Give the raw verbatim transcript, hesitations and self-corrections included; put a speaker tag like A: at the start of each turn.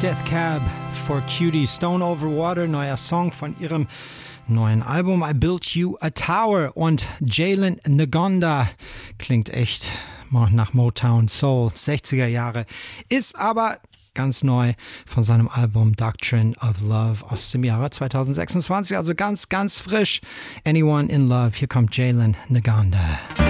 A: Death Cab for Cutie. Stone Over Water, neuer Song von ihrem neuen Album I Built You a Tower. Und Jalen Ngonda klingt echt nach Motown Soul, sechziger Jahre, ist aber ganz neu von seinem Album Doctrine of Love aus dem Jahre zwanzig sechsundzwanzig, also ganz, ganz frisch. Anyone in Love, hier kommt Jalen Ngonda.